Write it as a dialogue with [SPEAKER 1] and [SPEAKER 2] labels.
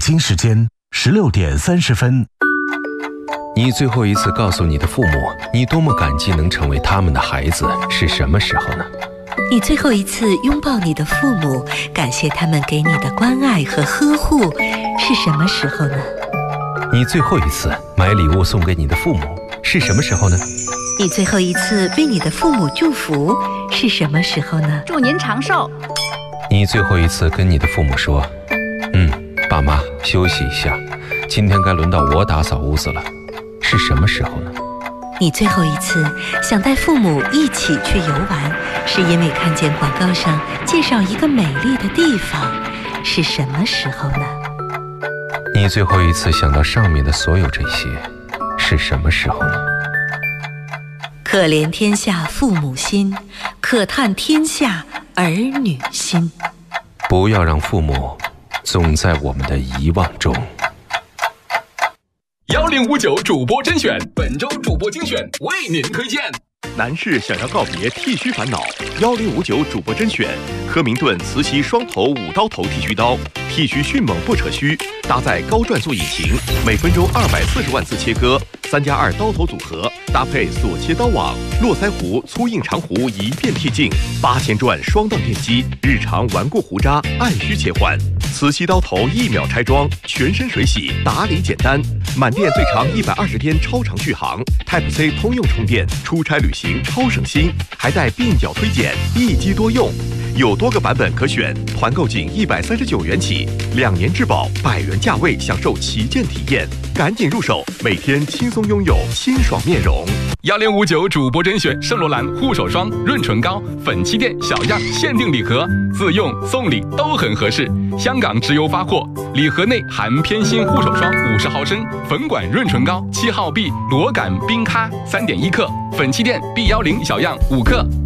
[SPEAKER 1] 京时间16:30。
[SPEAKER 2] 你最后一次告诉你的父母，你多么感激能成为他们的孩子，是什么时候呢？
[SPEAKER 3] 你最后一次拥抱你的父母，感谢他们给你的关爱和呵护，是什么时候呢？
[SPEAKER 2] 你最后一次买礼物送给你的父母，是什么时候呢？
[SPEAKER 3] 你最后一次为你的父母祝福，是什么时候呢？
[SPEAKER 4] 祝您长寿。
[SPEAKER 2] 你最后一次跟你的父母说，爸妈休息一下，今天该轮到我打扫屋子了，是什么时候呢？
[SPEAKER 3] 你最后一次想带父母一起去游玩，是因为看见广告上介绍一个美丽的地方，是什么时候呢？
[SPEAKER 2] 你最后一次想到上面的所有这些，是什么时候呢？
[SPEAKER 3] 可怜天下父母心，可叹天下儿女心。
[SPEAKER 2] 不要让父母总在我们的遗忘中。
[SPEAKER 5] 1059主播甄选，本周主播精选为您推荐。
[SPEAKER 6] 男士想要告别剃须烦恼，1059主播甄选，科明顿磁吸双头5刀头剃须刀，剃须迅猛不扯须，搭载高转速引擎，每分钟240万次切割，3+2刀头组合，搭配锁切刀网，络腮胡、粗硬长胡一遍剃净，8000转双档电机，日常顽固胡渣按需切换，磁吸刀头1秒拆装，全身水洗，打理简单，满电最长120天超长续航 ，Type C 通用充电，出差旅行超省心，还带鬓角推剪，一机多用。有多个版本可选，团购仅139元起，2年质保，100元价位享受旗舰体验，赶紧入手，每天轻松拥有清爽面容。
[SPEAKER 5] 1059主播甄选圣罗兰护手霜、润唇膏、粉气垫小样限定礼盒，自用送礼都很合适。香港直邮发货，礼盒内含偏心护手霜50毫升、粉管润唇膏7号 B、螺杆冰咖3.1克、粉气垫 B10小样5克，